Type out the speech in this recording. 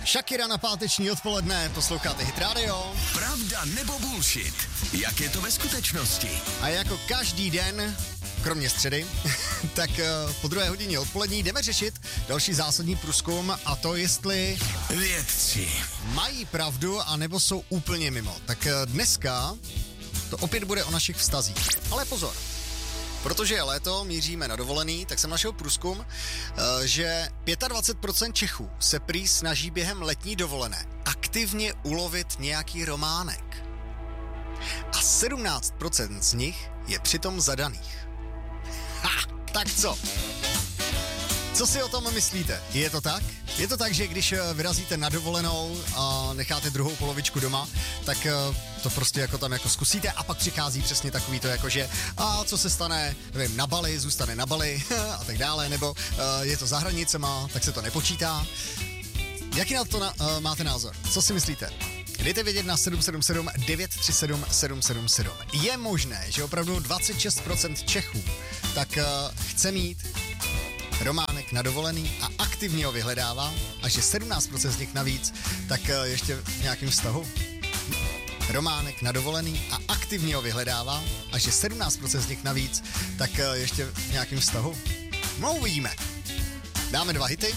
Shakira na páteční odpoledne, posloucháte Hit Radio. Pravda nebo bullshit? Jak je to ve skutečnosti? A jako každý den, kromě středy, tak po 2 hodině odpolední jdeme řešit další zásadní průzkum, a to jestli vědci mají pravdu, anebo jsou úplně mimo. Tak dneska to opět bude o našich vztazích. Ale pozor, protože je léto, míříme na dovolený, tak jsem našel průzkum, že 25% Čechů se prý snaží během letní dovolené aktivně ulovit nějaký románek. A 17% z nich je přitom zadaných. Tak co? Co si o tom myslíte? Je to tak? Je to tak, že když vyrazíte na dovolenou a necháte druhou polovičku doma, tak to prostě jako tam jako zkusíte a pak přichází přesně takový to jako, že a co se stane, nevím, na Bali, zůstane na Bali a tak dále, nebo je to za hranicema, tak se to nepočítá. Jaký na to máte názor? Co si myslíte? Dejte vědět na 777 937 777. Je možné, že opravdu 26% Čechů tak chce mít románek na dovolený a aktivně ho vyhledává, a že 17% z nich navíc tak ještě v nějakém vztahu. Románek na dovolený a aktivně ho vyhledává, a že 17% z nich navíc tak ještě v nějakém vztahu. No, uvidíme. Dáme 2 hity.